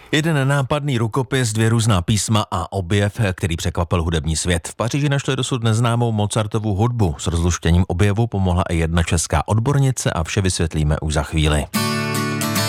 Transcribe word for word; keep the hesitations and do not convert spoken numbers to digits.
Jeden nápadný rukopis, dvě různá písma a objev, který překvapil hudební svět. V Paříži našli dosud neznámou Mozartovu hudbu. S rozluštěním objevu pomohla i jedna česká odbornice a vše vysvětlíme už za chvíli.